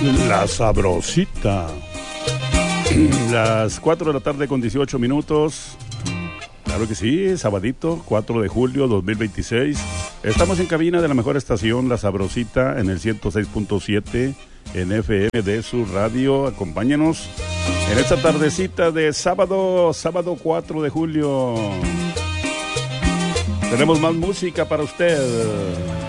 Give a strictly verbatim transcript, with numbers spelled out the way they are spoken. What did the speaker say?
La Sabrosita. Las cuatro de la tarde con dieciocho minutos. Claro que sí, sabadito, cuatro de julio dos mil veintiséis. Estamos en cabina de la mejor estación, La Sabrosita, en el ciento seis punto siete en F M de su radio. Acompáñenos en esta tardecita de sábado, sábado cuatro de julio. Tenemos más música para usted.